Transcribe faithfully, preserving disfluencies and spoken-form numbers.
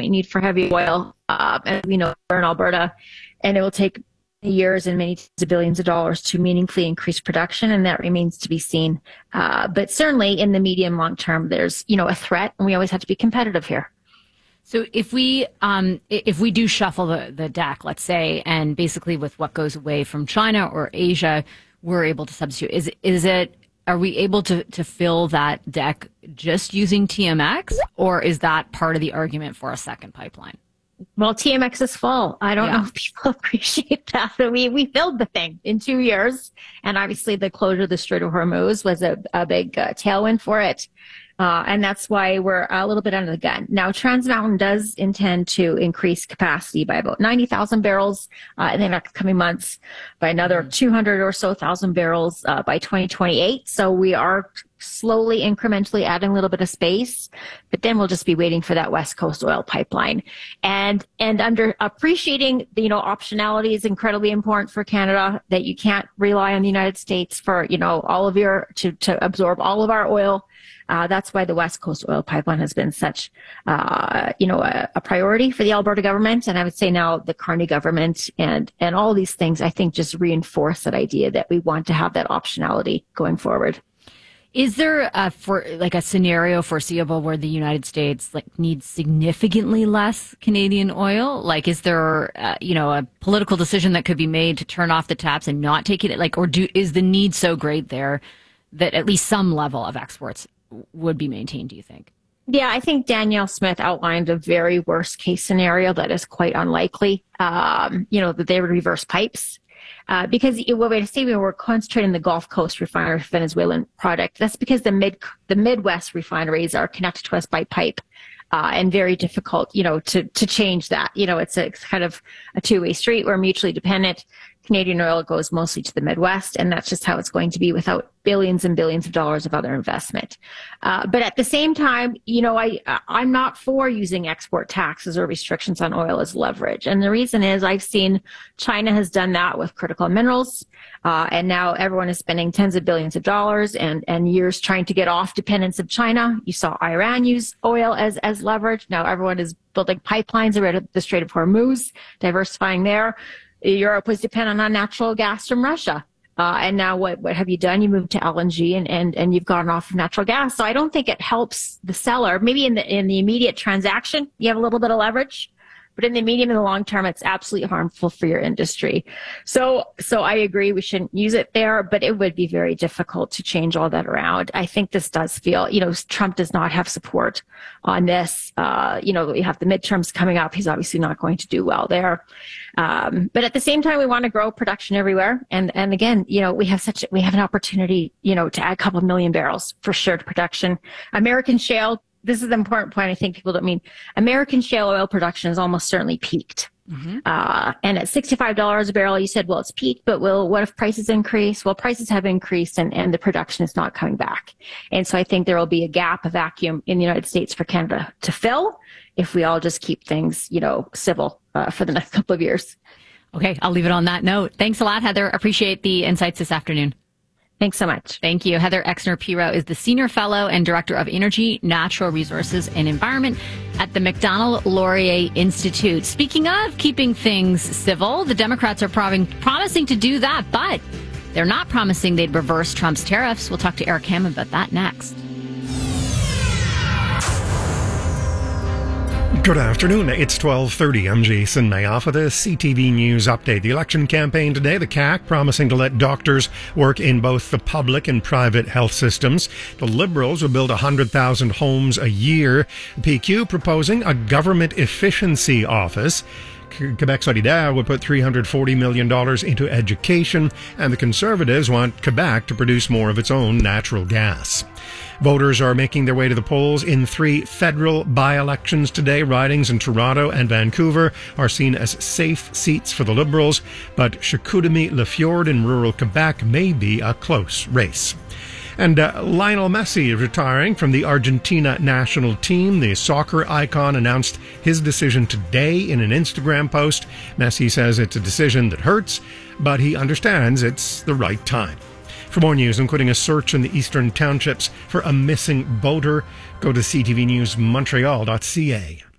you need for heavy oil, uh, and we know we're in Alberta, and it will take years and many tens of billions of dollars to meaningfully increase production, and that remains to be seen. Uh, but certainly in the medium long term, there's, you know, a threat, and we always have to be competitive here. So if we um, if we do shuffle the, the deck, let's say, and basically with what goes away from China or Asia, we're able to substitute. Is is it are we able to, to fill that deck just using T M X, or is that part of the argument for a second pipeline? Well, T M X is full. I don't yeah. know if people appreciate that. We we filled the thing in two years. And obviously the closure of the Strait of Hormuz was a, a big uh, tailwind for it. Uh, and that's why we're a little bit under the gun. Now, Trans Mountain does intend to increase capacity by about ninety thousand barrels uh, in the next coming months, by another mm-hmm. two hundred or so thousand barrels uh, by twenty twenty-eight. So we are slowly, incrementally adding a little bit of space, but then we'll just be waiting for that West Coast oil pipeline. And and under appreciating, the, you know, optionality is incredibly important for Canada, that you can't rely on the United States for, you know, all of your, to, to absorb all of our oil. Uh, that's why the West Coast oil pipeline has been such, uh, you know, a, a priority for the Alberta government. And I would say now the Carney government, and, and all these things, I think, just reinforce that idea that we want to have that optionality going forward. Is there a, for like a scenario foreseeable where the United States like needs significantly less Canadian oil? Like, is there, uh, you know, a political decision that could be made to turn off the taps and not take it? Like, or do is the need so great there that at least some level of exports would be maintained, do you think? Yeah, I think Danielle Smith outlined a very worst case scenario that is quite unlikely. Um, you know, that they would reverse pipes. Uh, because what we say we were concentrating the Gulf Coast refinery for Venezuelan product. That's because the mid the Midwest refineries are connected to us by pipe, uh, and very difficult, you know, to to change that. You know, it's a it's kind of a two way street. We're mutually dependent. Canadian oil goes mostly to the Midwest, and that's just how it's going to be without billions and billions of dollars of other investment. Uh, but at the same time, you know, I, I'm not for using export taxes or restrictions on oil as leverage. And the reason is I've seen China has done that with critical minerals, uh, and now everyone is spending tens of billions of dollars and, and years trying to get off dependence of China. You saw Iran use oil as, as leverage. Now everyone is building pipelines around the Strait of Hormuz, diversifying there. Europe was dependent on natural gas from Russia. Uh, and now what, what have you done? You moved to L N G and, and, and you've gone off of natural gas. So I don't think it helps the seller. Maybe in the, in the immediate transaction, you have a little bit of leverage, but in the medium and the long term, it's absolutely harmful for your industry. So, so I agree we shouldn't use it there, but it would be very difficult to change all that around. I think this does feel, you know, Trump does not have support on this. Uh, you know, we have the midterms coming up. He's obviously not going to do well there. Um, but at the same time, we want to grow production everywhere. And, and again, you know, we have such, we have an opportunity, you know, to add a couple of million barrels for sure to production. American shale, this is the important point I think people don't mean. American shale oil production is almost certainly peaked. Mm-hmm. Uh, and at sixty-five dollars a barrel, you said, well, it's peaked, but will, what if prices increase? Well, prices have increased and, and the production is not coming back. And so I think there will be a gap, a vacuum in the United States for Canada to fill if we all just keep things, you know, civil uh, for the next couple of years. Okay, I'll leave it on that note. Thanks a lot, Heather. Appreciate the insights this afternoon. Thanks so much. Thank you. Heather Exner-Pirro is the Senior Fellow and Director of Energy, Natural Resources, and Environment at the Macdonald-Laurier Institute. Speaking of keeping things civil, the Democrats are prom- promising to do that, but they're not promising they'd reverse Trump's tariffs. We'll talk to Eric Hammond about that next. Good afternoon. It's twelve thirty. I'm Jason Mayoff with a C T V News update. The election campaign today, the C A C promising to let doctors work in both the public and private health systems. The Liberals will build one hundred thousand homes a year. The P Q proposing a government efficiency office. Quebec Solidaire would put three hundred forty million dollars into education, and the Conservatives want Quebec to produce more of its own natural gas. Voters are making their way to the polls in three federal by-elections today. Ridings in Toronto and Vancouver are seen as safe seats for the Liberals, but Chicoutimi-Le-Fjord in rural Quebec may be a close race. And uh, Lionel Messi is retiring from the Argentina national team. The soccer icon announced his decision today in an Instagram post. Messi says it's a decision that hurts, but he understands it's the right time. For more news, including a search in the Eastern Townships for a missing boater, go to c t v news montreal dot c a.